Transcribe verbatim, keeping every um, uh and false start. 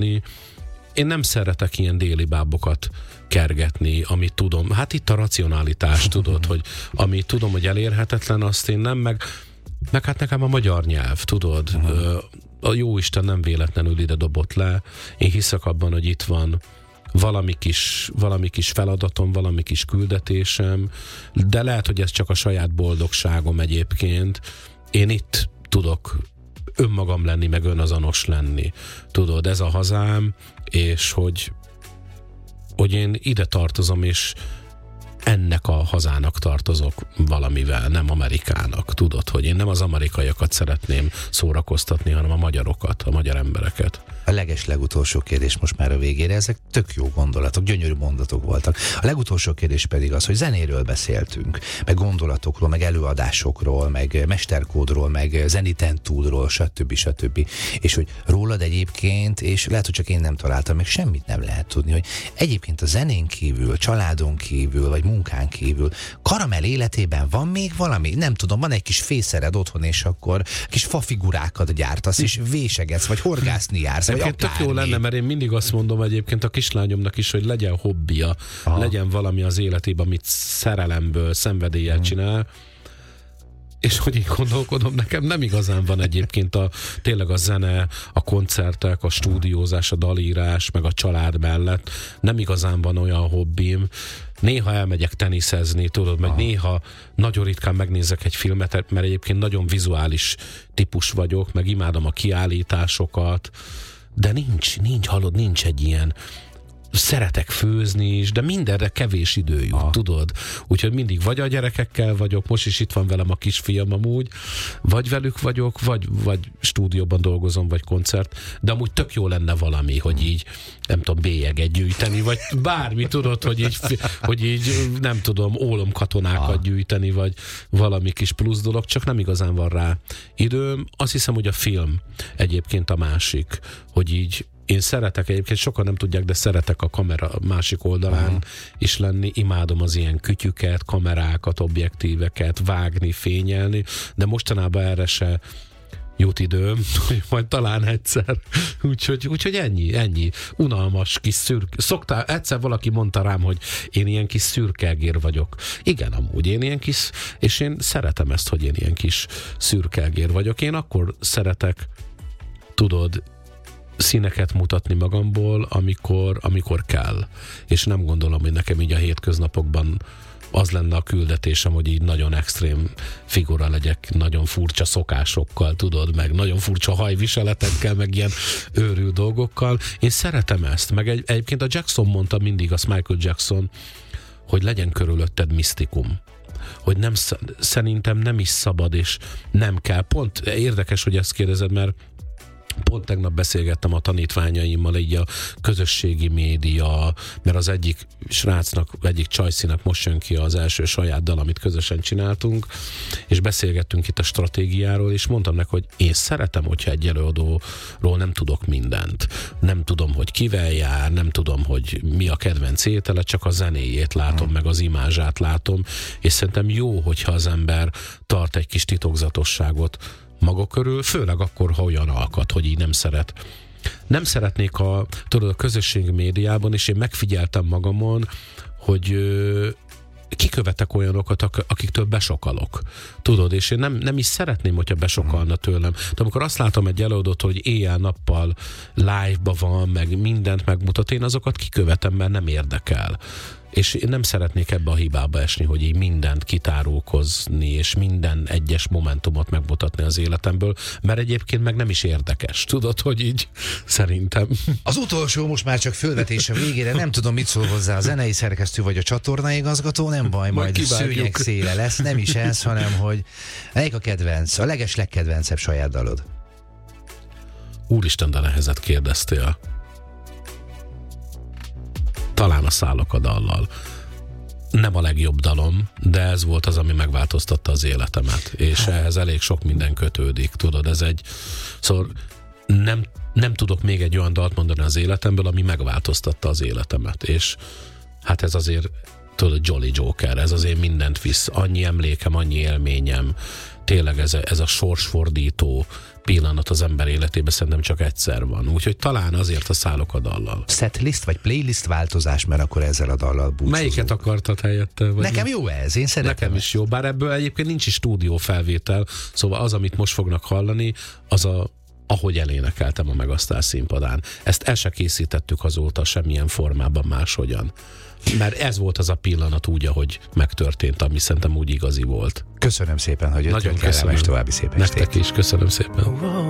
Én nem szeretek ilyen déli bábokat kergetni, amit tudom. Hát itt a racionalitás, tudod, hogy amit tudom, hogy elérhetetlen, azt én nem, meg, meg hát nekem a magyar nyelv, tudod. A jóisten nem véletlenül ide dobott le. Én hiszek abban, hogy itt van valami kis, valami kis feladatom, valami kis küldetésem, de lehet, hogy ez csak a saját boldogságom egyébként. Én itt tudok önmagam lenni, meg önazonos lenni. Tudod, ez a hazám, és hogy, hogy én ide tartozom, és ennek a hazának tartozok valamivel, nem Amerikának. Tudod, hogy én nem az amerikaiakat szeretném szórakoztatni, hanem a magyarokat, a magyar embereket. A leges legutolsó kérdés most már a végére, ezek tök jó gondolatok, gyönyörű mondatok voltak. A legutolsó kérdés pedig az, hogy zenéről beszéltünk, meg gondolatokról, meg előadásokról, meg mesterkódról, meg zeniten túlról, stb. stb. És hogy rólad egyébként, és lehet, hogy csak én nem találtam, meg semmit nem lehet tudni, hogy egyébként a zenén kívül, családon kívül, vagy munkán kívül, Karamell életében van még valami? Nem tudom, van egy kis fészered otthon, és akkor kis fafigurákat gyártasz, és vésegetsz, vagy horgászni jársz, vagy akármi. Tök jó lenne, mert én mindig azt mondom egyébként a kislányomnak is, hogy legyen hobbija, aha, legyen valami az életében, amit szerelemből, szenvedéllyel hmm. csinál, és hogy így gondolkodom, nekem nem igazán van egyébként a, tényleg a zene, a koncertek, a stúdiózás, a dalírás, meg a család mellett nem igazán van olyan hobbim. Néha elmegyek teniszezni, tudod, meg aha, néha nagyon ritkán megnézek egy filmet, mert egyébként nagyon vizuális típus vagyok, meg imádom a kiállításokat, de nincs, nincs, hallod, nincs egy ilyen, szeretek főzni is, de mindenre kevés idő jut, ah. tudod? Úgyhogy mindig vagy a gyerekekkel vagyok, most is itt van velem a kisfiam amúgy, vagy velük vagyok, vagy, vagy stúdióban dolgozom, vagy koncert, de amúgy tök jó lenne valami, hogy így, nem tudom, bélyeget gyűjteni, vagy bármi, tudod, hogy így, hogy így nem tudom, ólomkatonákat ah. gyűjteni, vagy valami kis plusz dolog, csak nem igazán van rá időm. Azt hiszem, hogy a film egyébként a másik, hogy így én szeretek egyébként, sokan nem tudják, de szeretek a kamera másik oldalán uh-huh. is lenni. Imádom az ilyen kütyüket, kamerákat, objektíveket, vágni, fényelni, de mostanában erre se jut időm, majd talán egyszer. Úgyhogy, úgyhogy ennyi, ennyi. Unalmas kis szürke. Szoktál, egyszer valaki mondta rám, hogy én ilyen kis szürkelgér vagyok. Igen, amúgy én ilyen kis, és én szeretem ezt, hogy én ilyen kis szürkelgér vagyok. Én akkor szeretek, tudod, színeket mutatni magamból, amikor, amikor kell. És nem gondolom, hogy nekem így a hétköznapokban az lenne a küldetésem, hogy így nagyon extrém figura legyek, nagyon furcsa szokásokkal, tudod, meg nagyon furcsa hajviseletekkel, meg ilyen őrült dolgokkal. Én szeretem ezt, meg egy, egyébként a Jackson mondta mindig, az Michael Jackson, hogy legyen körülötted misztikum. Hogy nem, szerintem nem is szabad, és nem kell. Pont érdekes, hogy ezt kérdezed, mert pont tegnap beszélgettem a tanítványaimmal így a közösségi média, mert az egyik srácnak, egyik csajszinak most jön ki az első saját dal, amit közösen csináltunk, és beszélgettünk itt a stratégiáról, és mondtam neki, hogy én szeretem, hogyha egy előadóról nem tudok mindent. Nem tudom, hogy kivel jár, nem tudom, hogy mi a kedvenc étele, csak a zenéjét látom, hmm. meg az imázsát látom, és szerintem jó, hogyha az ember tart egy kis titokzatosságot maga körül, főleg akkor, ha olyan alkat, hogy így nem szeret. Nem szeretnék a, tudod, a közösségi médiában, és én megfigyeltem magamon, hogy ö, kikövetek olyanokat, akiktől besokalok. Tudod, és én nem, nem is szeretném, hogyha besokalna tőlem. De amikor azt látom egy előadót, hogy éjjel-nappal live-ba van, meg mindent megmutat, én azokat kikövetem, mert nem érdekel. És én nem szeretnék ebbe a hibába esni, hogy így mindent kitárulkozni, és minden egyes momentumot megmutatni az életemből, mert egyébként meg nem is érdekes. Tudod, hogy így szerintem. Az utolsó most már csak fölvetés a végére, nem tudom, mit szól hozzá a zenei szerkesztő vagy a csatornaigazgató, nem baj, majd, majd szőnyeg széle lesz, nem is ez, hanem hogy melyik a kedvenc, a leges legkedvencebb saját dalod? Úristen, de nehezet kérdeztél. Talán a Szállok a dallal. Nem a legjobb dalom, de ez volt az, ami megváltoztatta az életemet. És ehhez elég sok minden kötődik. Tudod, ez egy... Szóval nem, nem tudok még egy olyan dalt mondani az életemből, ami megváltoztatta az életemet. És hát ez azért... tudod, Jolly Joker, ez azért mindent visz, annyi emlékem, annyi élményem, tényleg ez a, ez a sorsfordító pillanat az ember életében szerintem csak egyszer van. Úgyhogy talán azért a szállok a dallal. Setlist vagy playlist változás, mert akkor ezzel a dallal búcsúzunk. Melyiket akartad helyette? Vagy Nekem jó ez, én szeretem. Nekem is jó, bár ebből egyébként nincs is stúdió felvétel, szóval az, amit most fognak hallani, az a ahogy elénekeltem a Megasztár színpadán. Ezt el se készítettük azóta semmilyen formában máshogyan. Mert ez volt az a pillanat úgy, ahogy megtörtént, ami szerintem úgy igazi volt. Köszönöm szépen, hogy jöttünk. Nagyon köszönöm. További szép estét. Nektek is, köszönöm szépen.